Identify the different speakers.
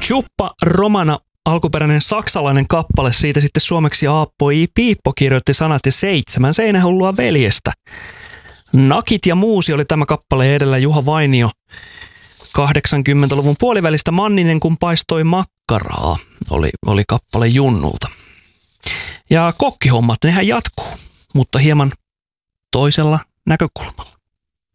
Speaker 1: Chuppa Romana, alkuperäinen saksalainen kappale, siitä sitten suomeksi Aappo I. Piippo kirjoitti sanat ja 7 seinähullua veljestä. Nakit ja muusi oli tämä kappale, edellä Juha Vainio. 80-luvun puolivälistä Manninen kun paistoi makkaraa oli kappale Junnulta. Ja kokkihommat, nehän jatkuu, mutta hieman toisella näkökulmalla.